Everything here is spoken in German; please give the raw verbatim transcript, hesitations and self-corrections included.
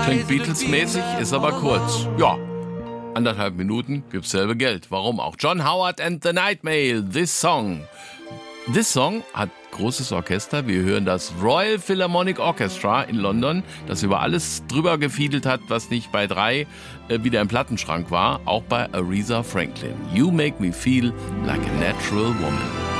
Klingt Beatles-mäßig, ist aber kurz. Ja, anderthalb Minuten gibt's selbe Geld. Warum auch? John Howard and the Nightmail, This Song. This Song hat großes Orchester. Wir hören das Royal Philharmonic Orchestra in London, das über alles drüber gefiedelt hat, was nicht bei drei äh, wieder im Plattenschrank war. Auch bei Aretha Franklin. You make me feel like a natural woman.